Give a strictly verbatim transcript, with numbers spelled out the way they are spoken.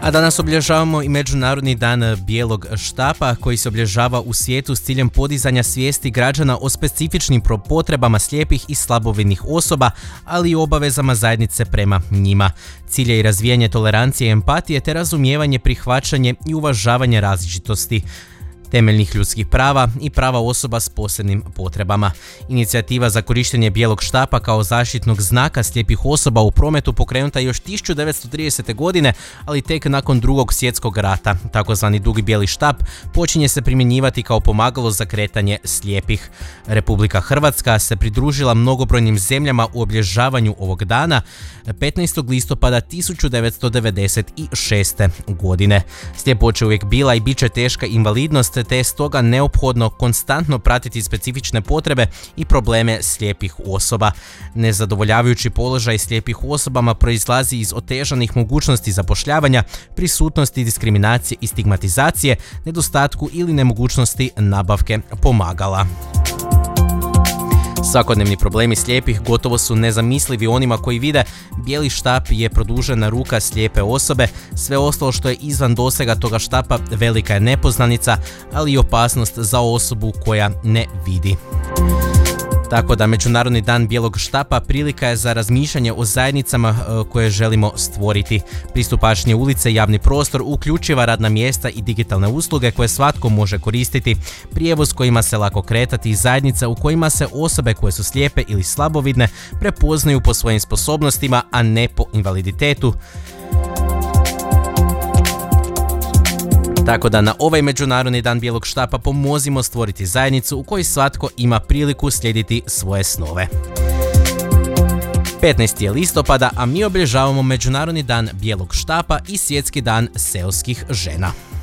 A danas obilježavamo i Međunarodni dan bijelog štapa koji se obilježava u svijetu s ciljem podizanja svijesti građana o specifičnim potrebama slijepih i slabovidnih osoba, ali i obavezama zajednice prema njima. Cilj je i razvijanje tolerancije i empatije te razumijevanje, prihvaćanje i uvažavanje različitosti, temeljnih ljudskih prava i prava osoba s posebnim potrebama. Inicijativa za korištenje bijelog štapa kao zaštitnog znaka slijepih osoba u prometu pokrenuta je još tisuću devetsto tridesete. godine, ali tek nakon drugog svjetskog rata. Takozvani dugi bijeli štap počinje se primjenjivati kao pomagalo za kretanje slijepih. Republika Hrvatska se pridružila mnogobrojnim zemljama u obilježavanju ovog dana petnaestog listopada tisuću devetsto devedeset šeste. godine. Sljepoća je uvijek bila i bit će teška invalidnost, te je stoga neophodno konstantno pratiti specifične potrebe i probleme slijepih osoba. Nezadovoljavajući položaj slijepih osobama proizlazi iz otežanih mogućnosti zapošljavanja, prisutnosti diskriminacije i stigmatizacije, nedostatku ili nemogućnosti nabavke pomagala. Svakodnevni problemi slijepih gotovo su nezamislivi onima koji vide. Bijeli štap je produžena ruka slijepe osobe, sve ostalo što je izvan dosega toga štapa velika je nepoznanica, ali i opasnost za osobu koja ne vidi. Tako da Međunarodni dan bijelog štapa prilika je za razmišljanje o zajednicama koje želimo stvoriti. Pristupačnije ulice, javni prostor, uključiva radna mjesta i digitalne usluge koje svatko može koristiti, prijevoz kojima se lako kretati i zajednica u kojima se osobe koje su slijepe ili slabovidne prepoznaju po svojim sposobnostima, a ne po invaliditetu. Tako da na ovaj Međunarodni dan bijelog štapa pomozimo stvoriti zajednicu u kojoj svatko ima priliku slijediti svoje snove. petnaestog je listopada, a mi obilježavamo Međunarodni dan bijelog štapa i Svjetski dan seoskih žena.